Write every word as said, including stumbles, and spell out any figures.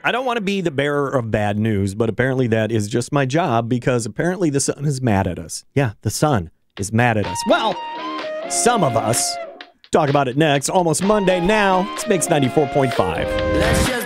I don't want to be the bearer of bad news, but apparently that is just my job because apparently the sun is mad at us. Yeah, the sun is mad at us. Well, some of us. Talk about it next. Almost Monday now. It's Mix ninety-four point five. Let's just